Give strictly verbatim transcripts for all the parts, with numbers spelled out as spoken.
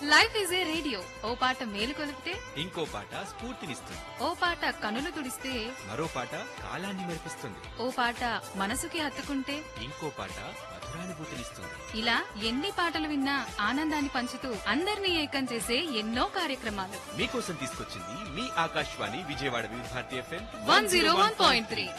Life is a radio ఓ పాట మేలు కొలిపితే ఇంకో పాట స్ఫూర్తినిస్తుంది. ఓ పాట కనులు తుడిస్తే మరో పాట కాలాన్ని మెరిపిస్తుంది. ఓ పాట మనసుకి హత్తుకుంటే ఇంకో పాట మధురానుభూతినిస్తుంది. ఇలా ఎన్ని పాటలు విన్నా ఆనందాన్ని పంచుతూ అందరినీ ఏకం చేసే ఎన్నో కార్యక్రమాలు మీకోసం తీసుకొచ్చింది మీ ఆకాశవాణి విజయవాడ వివిధ Bharati FM one zero one point three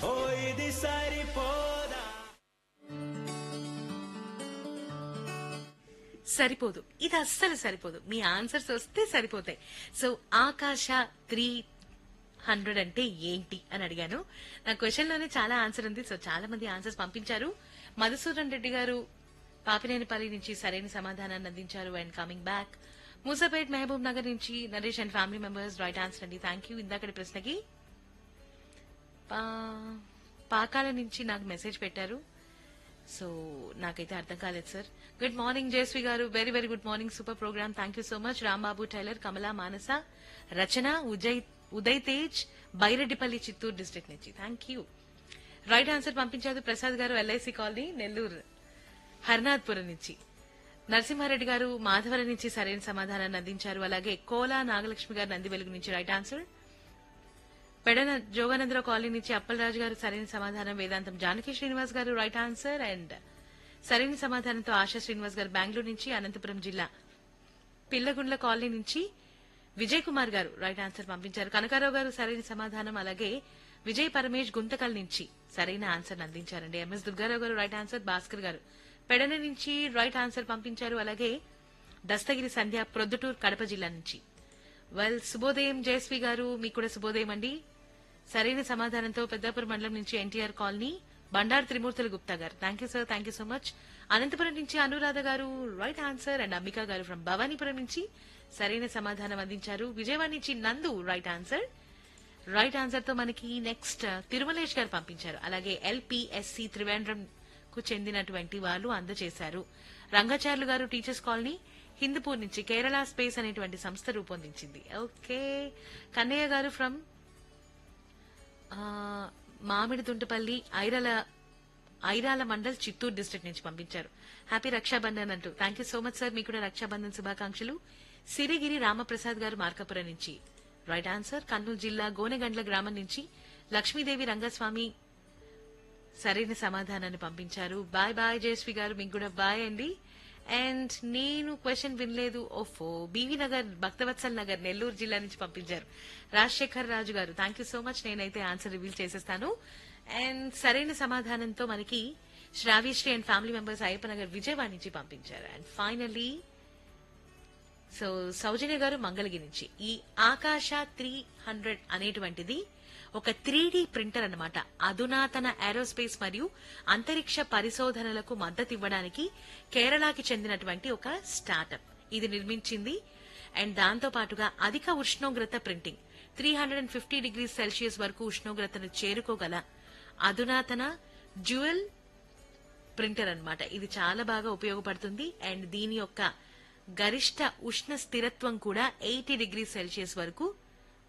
సరిపోదు, ఇది అస్సలు సరిపోదు. మీ ఆన్సర్స్ వస్తే సరిపోతాయి. సో ఆకాశ త్రీ హండ్రెడ్ అంటే ఏంటి అని అడిగాను. నా క్వశ్చన్ లోనే చాలా ఆన్సర్ ఉంది. సో చాలా మంది ఆన్సర్స్ పంపించారు. మధుసూదన్ రెడ్డి గారు పాపినేనిపల్లి నుంచి సరైన సమాధానాన్ని అందించారు. And coming back Moosapet Mahabub Nagar నుంచి Naresh and family members right answer అండి. Thank you. ఇందాకటి ప్రశ్నకి పా- పాకాల నుంచి నాకు మెసేజ్ పెట్టారు. సో నాకైతే అర్థం కాలేదు సార్. గుడ్ మార్నింగ్ జయశ్రీ గారు, very very good morning, super programme, thank you so much. Rambabu tailor, Kamala, Manasa, Rachana, ఉజయ్ Uday Tej, Baireddipalli, Chittoor district నుంచి థ్యాంక్ యూ. రైట్ ఆన్సర్ పంపించారు ప్రసాద్ గారు, ఎల్ఐసి కాలనీ, నెల్లూరు, హర్నాథ్పురం నుంచి. నరసింహారెడ్డి గారు మాధవరం నుంచి సరైన సమాధానాన్ని అందించారు. అలాగే కోలా నాగలక్ష్మి గారు నంది వెలుగు నుంచి right answer. Pedana Jogananda Rao colony నుంచి అప్పలరాజు గారు సరైన సమాధానం. వేదాంతం జానకి శ్రీనివాస్ గారు రైట్ ఆన్సర్. అండ్ సరైన సమాధానంతో ఆశా శ్రీనివాస్ గారు బెంగళూరు నుంచి. అనంతపురం జిల్లా పిల్లగుండ్ల కాలనీ నుంచి విజయ్ కుమార్ గారు రైట్ ఆన్సర్ పంపించారు. కనకారావు గారు సరైన సమాధానం. అలాగే విజయ్ పరమేష్ గుంతకల్ నుంచి సరైన ఆన్సర్ అందించారండి. ఎంఎస్ దుర్గారావు గారు రైట్ ఆన్సర్. భాస్కర్ గారు పెడన నుంచి రైట్ ఆన్సర్ పంపించారు. అలాగే దస్తగిరి సంధ్య ప్రొద్దుటూరు కడప జిల్లా నుంచి. వెల్ శుభోదయం జయశ్రీ గారు, మీకు కూడా శుభోదయం అండి. సరైన సమాధానంతో పెద్దాపురం మండలం నుంచి ఎన్టీఆర్ కాలనీ బండారు త్రిమూర్తుల గుప్తా గారు thank you sir, thank you so much. Anantapuram నుంచి అనురాధ గారు రైట్ ఆన్సర్. అండ్ అంబికా గారు ఫ్రం భవానీపురం నుంచి సరైన సమాధానం అందించారు. విజయవాడ నుంచి నందు రైట్ ఆన్సర్. రైట్ ఆన్సర్ తో మనకి నెక్స్ట్ తిరుమలేష్ గారు పంపించారు. అలాగే ఎల్పిఎస్సి త్రివేంద్రం కు చెందినటువంటి వాళ్ళు అందజేశారు. రంగాచార్యులు గారు టీచర్స్ కాలనీ హిందూపూర్ నుంచి కేరళ స్పేస్ అనేటువంటి సంస్థ రూపొందించింది. ఓకే. కన్నయ్య గారు ఫ్రమ్ మామిడి తుంటపల్లి, ఐరాల ఐరాల మండల్, చిత్తూరు డిస్ట్రిక్ట్ నుంచి పంపించారు. హ్యాపీ రక్షాబంధన్ అంటూ thank you so much sir, మీకు కూడా రక్షాబంధన్ శుభాకాంక్షలు. సిరిగిరి రామప్రసాద్ గారు మార్కాపురం నుంచి రైట్ ఆన్సర్. కర్నూలు జిల్లా గోనెగండ్ల గ్రామం నుంచి లక్ష్మీదేవి రంగస్వామి సరైన సమాధానాన్ని పంపించారు. బాయ్ బాయ్ జయశ్రీ గారు, మీకు కూడా బాయ్ అండి. అండ్ నేను క్వశ్చన్ వినలేదు ఓఫో బీవీ నగర్, భక్తవత్సల్ నగర్, నెల్లూరు జిల్లా నుంచి పంపించారు. రాజశేఖర్ రాజు గారు థ్యాంక్ యూ సో మచ్. నేనైతే ఆన్సర్ రివీల్ చేసేస్తాను. అండ్ సరైన సమాధానంతో మనకి Sravyasri and family members Ayyappa Nagar Vijayawada నుంచి పంపించారు. అండ్ ఫైనలీ సో సౌజన్య గారు మంగళగిరి నుంచి. ఈ ఆకాశ త్రీ హండ్రెడ్ అనేటువంటిది ఒక త్రీ డి ప్రింటర్ అన్నమాట. అధునాతన ఏరోస్పేస్ మరియు అంతరిక్ష పరిశోధనలకు మద్దతు ఇవ్వడానికి కేరళకి చెందినటువంటి ఒక స్టార్టప్ ఇది నిర్మించింది. అండ్ దాంతో పాటుగా అధిక ఉష్ణోగ్రత printing, three hundred and fifty degree Celsius వరకు ఉష్ణోగ్రతను చేరుకోగల అధునాతన డ్యూయల్ ప్రింటర్ అన్నమాట. ఇది చాలా బాగా ఉపయోగపడుతుంది. అండ్ దీని యొక్క గరిష్ట ఉష్ణ స్థిరత్వం కూడా ఎయిటీ డిగ్రీ సెల్సియస్ వరకు